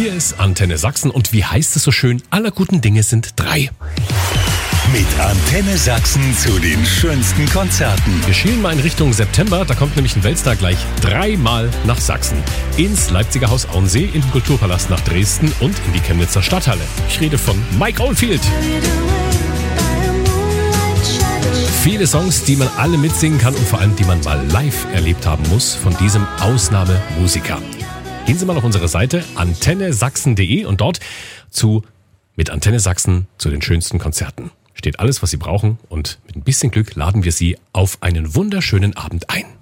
Hier ist Antenne Sachsen und wie heißt es so schön, aller guten Dinge sind 3. Mit Antenne Sachsen zu den schönsten Konzerten. Wir schielen mal in Richtung September, da kommt nämlich ein Weltstar gleich 3-mal nach Sachsen. Ins Leipziger Haus Auensee, in den Kulturpalast nach Dresden und in die Chemnitzer Stadthalle. Ich rede von Mike Oldfield. Viele Songs, die man alle mitsingen kann und vor allem, die man mal live erlebt haben muss von diesem Ausnahmemusiker. Gehen Sie mal auf unsere Seite antennesachsen.de und dort mit Antenne Sachsen zu den schönsten Konzerten. Steht alles, was Sie brauchen und mit ein bisschen Glück laden wir Sie auf einen wunderschönen Abend ein.